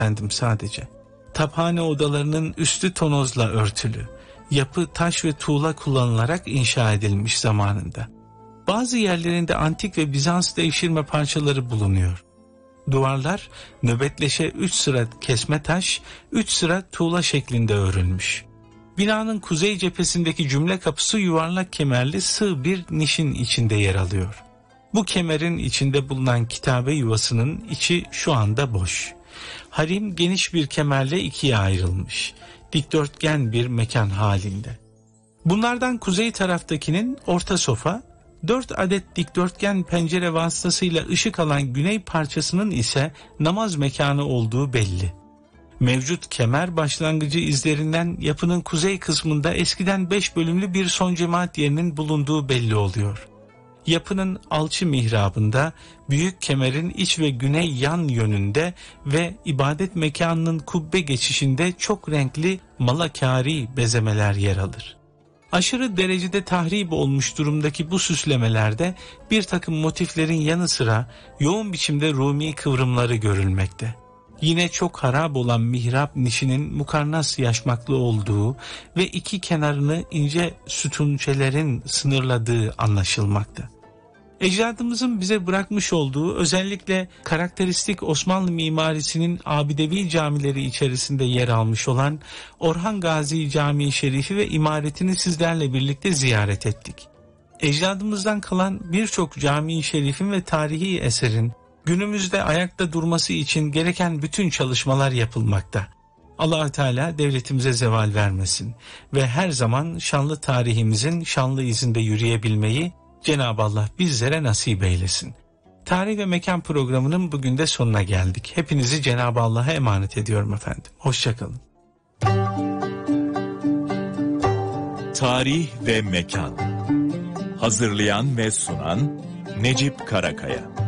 efendim sadece. Taphane odalarının üstü tonozla örtülü. Yapı taş ve tuğla kullanılarak inşa edilmiş zamanında. Bazı yerlerinde antik ve Bizans devşirme parçaları bulunuyor. Duvarlar nöbetleşe 3 sıra kesme taş, 3 sıra tuğla şeklinde örülmüş. Binanın kuzey cephesindeki cümle kapısı yuvarlak kemerli sığ bir nişin içinde yer alıyor. Bu kemerin içinde bulunan kitabe yuvasının içi şu anda boş. Harim geniş bir kemerle ikiye ayrılmış. Dikdörtgen bir mekan halinde. Bunlardan kuzey taraftakinin orta sofa, 4 adet dikdörtgen pencere vasıtasıyla ışık alan güney parçasının ise namaz mekanı olduğu belli. Mevcut kemer başlangıcı izlerinden yapının kuzey kısmında eskiden 5 bölümlü bir son cemaat yerinin bulunduğu belli oluyor. Yapının alçı mihrabında büyük kemerin iç ve güney yan yönünde ve ibadet mekanının kubbe geçişinde çok renkli malakari bezemeler yer alır. Aşırı derecede tahrip olmuş durumdaki bu süslemelerde bir takım motiflerin yanı sıra yoğun biçimde Rumi kıvrımları görülmekte. Yine çok harap olan mihrap nişinin mukarnas yaşmaklı olduğu ve iki kenarını ince sütunçelerin sınırladığı anlaşılmakta. Ecdadımızın bize bırakmış olduğu özellikle karakteristik Osmanlı mimarisinin abidevi camileri içerisinde yer almış olan Orhan Gazi Camii Şerifi ve imaretini sizlerle birlikte ziyaret ettik. Ecdadımızdan kalan birçok cami-i şerifin ve tarihi eserin günümüzde ayakta durması için gereken bütün çalışmalar yapılmakta. Allah-u Teala devletimize zeval vermesin ve her zaman şanlı tarihimizin şanlı izinde yürüyebilmeyi Cenab-ı Allah bizlere nasip eylesin. Tarih ve Mekan programının bugün de sonuna geldik. Hepinizi Cenab-ı Allah'a emanet ediyorum efendim. Hoşçakalın. Tarih ve Mekan. Hazırlayan ve sunan Necip Karakaya.